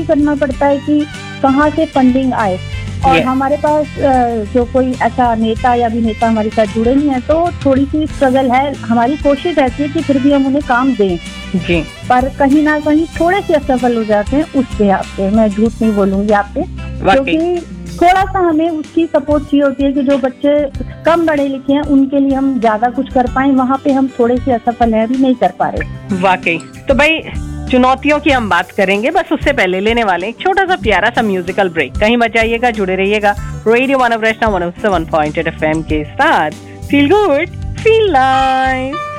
करना पड़ता है कि कहाँ से फंडिंग आए, और हमारे पास जो कोई ऐसा नेता या अभिनेता हमारे साथ जुड़े नहीं है, तो थोड़ी सी स्ट्रगल है। हमारी कोशिश ऐसी है कि फिर भी हम उन्हें काम दें जी, पर कहीं ना कहीं थोड़े से असफल हो जाते हैं उस पे। आपके मैं झूठ नहीं बोलूंगी आप पे, क्योंकि थोड़ा सा हमें उसकी सपोर्ट चाहिए होती है कि जो बच्चे कम पढ़े लिखे हैं उनके लिए हम ज्यादा कुछ कर पाए, वहाँ पे हम थोड़े से असफल हैं, अभी नहीं कर पा रहे। वाकई। तो भाई चुनौतियों की हम बात करेंगे, बस उससे पहले लेने वाले एक छोटा सा प्यारा सा म्यूजिकल ब्रेक। कहीं मत जाइएगा, जुड़े रहिएगा रेडियो मानव रचना 107.8 FM के साथ। Feel good feel live.